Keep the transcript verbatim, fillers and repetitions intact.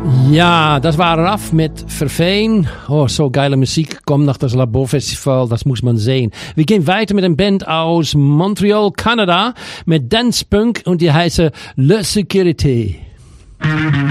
Ja, das war Raff mit Verfeen. Oh, so geile Musik. Komm nach das Labo Festival, das muss man sehen. Wir gehen weiter mit einer Band aus Montreal, Kanada, mit Dance Punk und die heißt Le Sécurité.